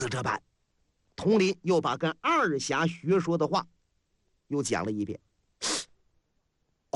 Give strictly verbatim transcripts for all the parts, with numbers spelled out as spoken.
这般，佟林又把跟二侠学说的话又讲了一遍。哦，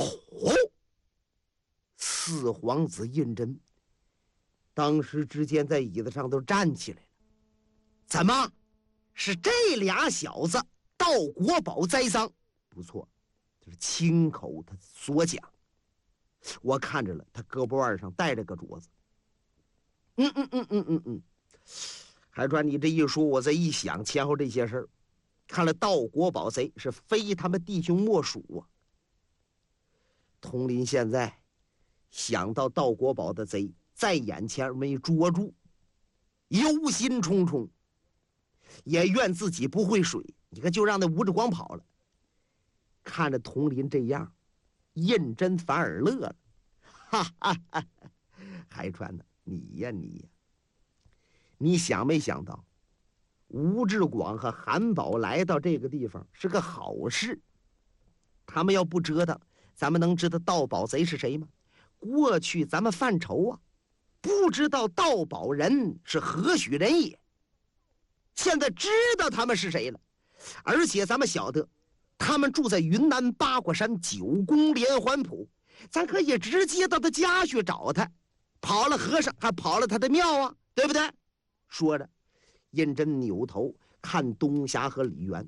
四皇子胤禛当时之间在椅子上都站起来了。怎么是这俩小子盗国宝栽赃？不错，就是亲口他所讲。我看着了，他胳膊腕上带着个镯子。嗯嗯嗯嗯嗯嗯，海川，你这一说，我这一想前后这些事儿，看来盗国宝贼是非他们弟兄莫属啊。佟林现在想到盗国宝的贼在眼前没捉住，忧心忡忡，也怨自己不会水，你看就让那吴志光跑了。看着佟林这样，胤禛反而乐了，哈哈哈！海川呢？你呀你呀，你想没想到，吴志广和韩宝来到这个地方是个好事。他们要不折腾，咱们能知道盗宝贼是谁吗？过去咱们犯愁啊，不知道盗宝人是何许人也。现在知道他们是谁了，而且咱们晓得他们住在云南八卦山九宫连环堡，咱可以直接到他家去找他。跑了和尚还跑了他的庙啊，对不对？说着，胤禛扭头看东霞和李渊。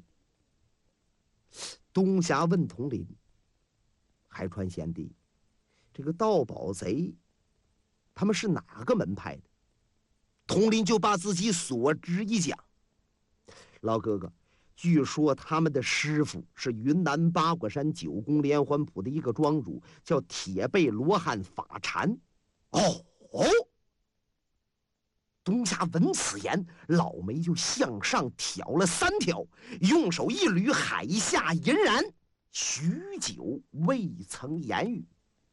东霞问佟林：“海川贤弟，这个盗宝贼他们是哪个门派的？”佟林就把自己所知一讲。老哥哥，据说他们的师傅是云南八卦山九宫连环堡的一个庄主，叫铁背罗汉法禅。哦哦！东夏闻此言，老眉就向上挑了三挑，用手一捋，海下隐然，许久未曾言语。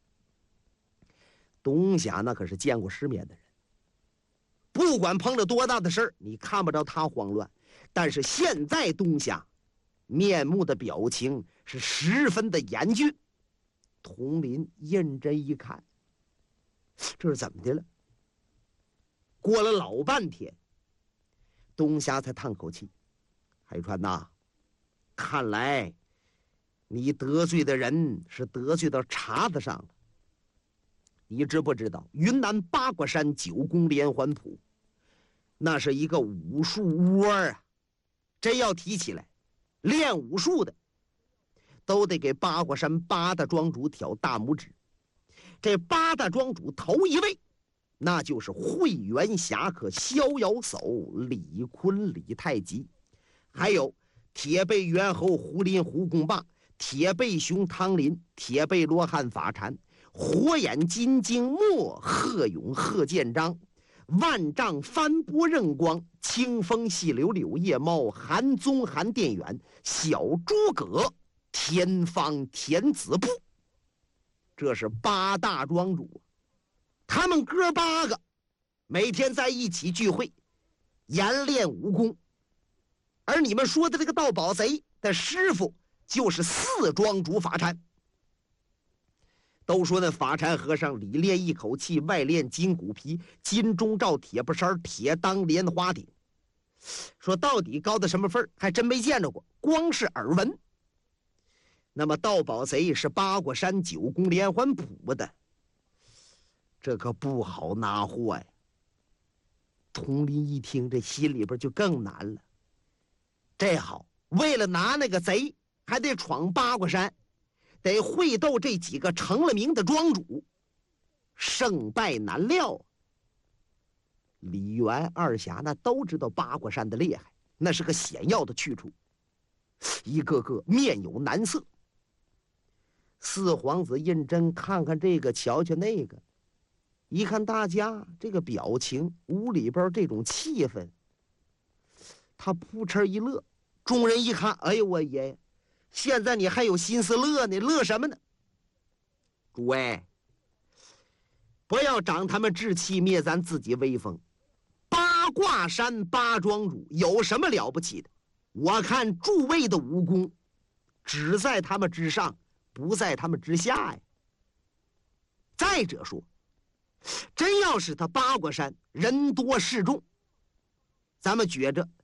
东夏那可是见过世面的人，不管碰了多大的事儿，你看不着他慌乱。但是现在东夏面目的表情是十分的严峻。佟林胤禛一看，这是怎么的了？过了老半天，东霞才叹口气：“海川呐，看来你得罪的人是得罪到茬子上了。你知不知道云南八卦山九宫连环堡那是一个武术窝啊？真要提起来，练武术的都得给八卦山八大庄主挑大拇指。这八大庄主头一位，那就是慧元侠客逍遥叟李坤李太极，还有铁背猿猴胡林胡公霸，铁背熊汤林，铁背罗汉法禅，火眼金睛墨贺勇贺建章，万丈翻波刃光，清风细流柳叶猫，韩宗韩殿远，小诸葛天方田子布。这是八大庄主，他们哥八个每天在一起聚会，研练武功。而你们说的这个盗宝贼的师傅就是四庄主法禅。都说那法禅和尚里练一口气，外练筋骨皮，金钟罩铁布衫，铁裆莲花顶。说到底高到什么份还真没见着过，光是耳闻。那么盗宝贼是八卦山九宫连环堡的，这可不好拿货呀。佟林一听，这心里边就更难了。这好，为了拿那个贼，还得闯八卦山，得会斗这几个成了名的庄主，胜败难料。李元、二侠那都知道八卦山的厉害，那是个险要的去处，一个个面有难色。四皇子胤禛看看这个，瞧瞧那个，一看大家这个表情，屋里边这种气氛，他扑哧一乐。众人一看，哎呦我爷，现在你还有心思乐呢？乐什么呢？诸位，不要长他们志气，灭咱自己威风。八卦山八庄主有什么了不起的？我看诸位的武功只在他们之上，不在他们之下呀。再者说，真要是他八卦山人多势众， 咱们觉着